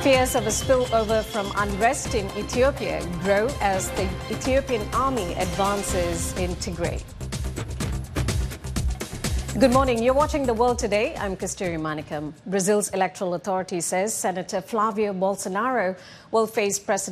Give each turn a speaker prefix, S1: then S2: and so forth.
S1: Fears of a spillover from unrest in Ethiopia grow as the Ethiopian army advances in Tigray. Good morning. You're watching The World Today. I'm Kasturi Manikam. Brazil's electoral authority says Senator Flavio Bolsonaro will face President